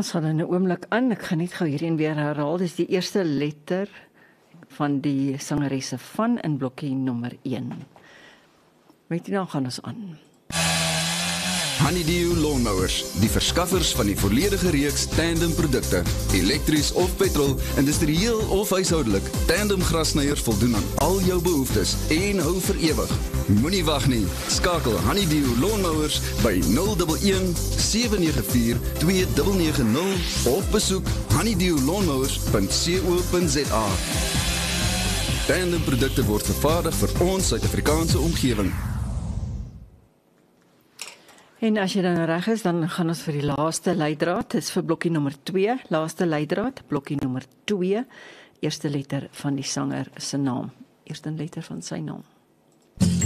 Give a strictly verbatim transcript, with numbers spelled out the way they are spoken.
Ons gaan in 'n oomblik aan. Ek gaan net gou hierheen weer herhaal. Dis die eerste letter van die sangeresse van in blokkie nommer een. Weet jy nou, gaan ons aan. Honeydew Lawnmowers, die verskaffers van die volledige reeks Tandem produkte. Elektries of petrol, industrieel of huishoudelik, Tandem grassnyers voldoen aan al jou behoeftes en hou vir ewig. Moenie wag nie. Skakel Honeydew Lawnmowers by nul een een sewe nege vier twee nege nege nul of besoek honeydew lawnmowers punt co punt za. Tandem produkte word vervaardig vir ons Suid-Afrikaanse omgewing. En as jy dan reg is, dan gaan ons vir die laaste leidraad. Dit is vir blokkie nommer twee, laaste leidraad, blokkie nommer twee, eerste letter van die sanger se naam. Eerste letter van sy naam.